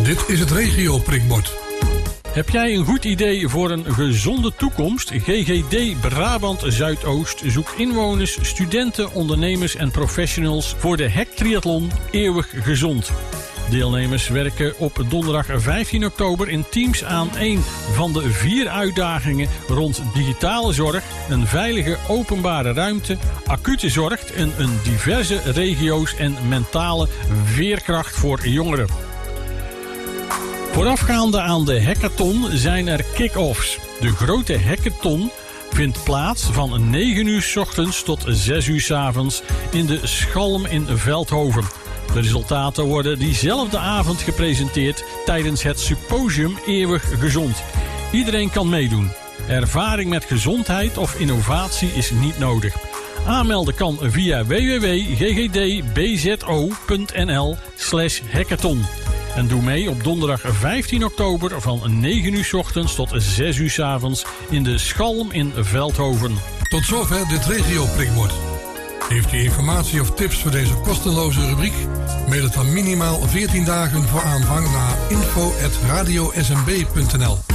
Dit is het regio prikbord. Heb jij een goed idee voor een gezonde toekomst? GGD Brabant Zuidoost zoekt inwoners, studenten, ondernemers en professionals voor de Hektriathlon Eeuwig Gezond. Deelnemers werken op donderdag 15 oktober in teams aan 1 van de 4 uitdagingen rond digitale zorg, een veilige openbare ruimte, acute zorg en een diverse regio's en mentale veerkracht voor jongeren. Voorafgaande aan de hackathon zijn er kick-offs. De grote hackathon vindt plaats van 9 uur 's ochtends tot 6 uur 's avonds in de Schalm in Veldhoven. De resultaten worden diezelfde avond gepresenteerd tijdens het symposium Eeuwig Gezond. Iedereen kan meedoen. Ervaring met gezondheid of innovatie is niet nodig. Aanmelden kan via www.ggdbzo.nl/hackathon. En doe mee op donderdag 15 oktober van 9 uur 's ochtends tot 6 uur 's avonds in de Schalm in Veldhoven. Tot zover dit regio prikbord. Heeft u informatie of tips voor deze kosteloze rubriek? Mail het dan minimaal 14 dagen voor aanvang naar info@radiosmb.nl.